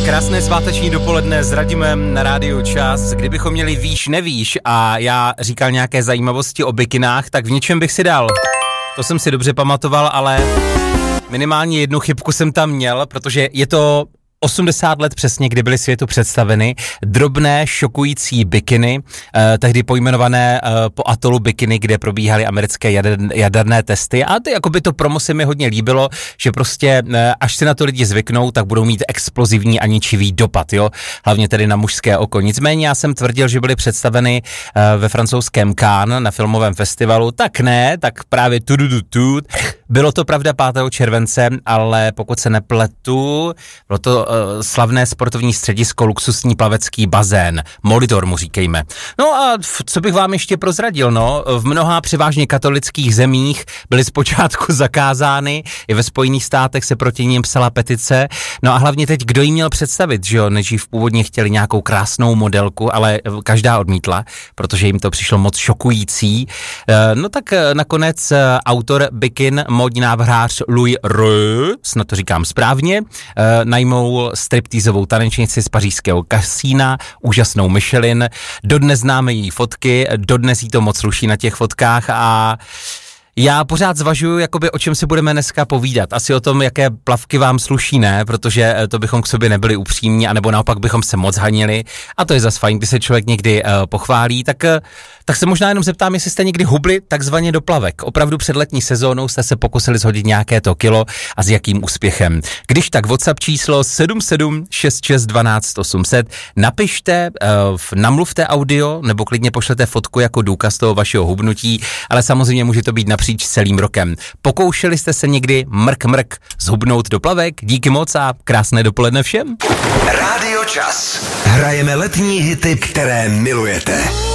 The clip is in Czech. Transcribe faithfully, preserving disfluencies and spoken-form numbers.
Krásné sváteční dopoledne s Radimem na Rádiu Čas. Kdybychom měli víš, nevíš a já říkal nějaké zajímavosti o bikinách, tak v něčem bych si dal. To jsem si dobře pamatoval, ale minimálně jednu chybku jsem tam měl, protože je to osmdesát let přesně, kdy byly světu představeny drobné, šokující bikiny, eh, tehdy pojmenované eh, po atolu Bikini, kde probíhaly americké jader, jaderné testy. A ty, jakoby to promo se mi hodně líbilo, že prostě eh, až si na to lidi zvyknou, tak budou mít explozivní a ničivý dopad, jo. Hlavně tedy na mužské oko. Nicméně já jsem tvrdil, že byly představeny eh, ve francouzském Cannes na filmovém festivalu. Tak ne, tak právě tu, tu, tu, tu. Bylo to pravda pátého července, ale pokud se nepletu, bylo to uh, slavné sportovní středisko, luxusní plavecký bazén, Molitor mu říkejme. No a co bych vám ještě prozradil, no, v mnoha převážně katolických zemích byly zpočátku zakázány, i ve Spojených státech se proti ním psala petice, no a hlavně teď, kdo jí měl představit, že jo, nejdřív původně chtěli nějakou krásnou modelku, ale každá odmítla, protože jim to přišlo moc šokující. Uh, no tak uh, nakonec uh, autor bikin, módní návrhář Louis Roux, snad to říkám správně, eh, najmou striptýzovou tanečnici z pařížského kasína, úžasnou Michelin, dodnes známe její fotky, dodnes jí to moc sluší na těch fotkách a já pořád zvažuju, jakoby o čem si budeme dneska povídat. Asi o tom, jaké plavky vám sluší, ne? Protože to bychom k sobě nebyli upřímní, anebo naopak bychom se moc hanili. A to je zas fajn, když se člověk někdy uh, pochválí. Tak, uh, tak se možná jenom zeptám, jestli jste někdy hubli takzvaně do plavek. Opravdu před letní sezónou jste se pokusili shodit nějaké to kilo a s jakým úspěchem. Když tak WhatsApp číslo sedm sedm šest šest dvanáct osm set, napište, uh, namluvte audio, nebo klidně pošlete fotku jako důkaz toho vašeho hubnutí, ale samozřejmě může to být napříč celým rokem. Pokoušeli jste se někdy mrk mrk zhubnout do plavek? Díky moc a krásné dopoledne všem. Rádio Čas. Hrajeme letní hity, které milujete.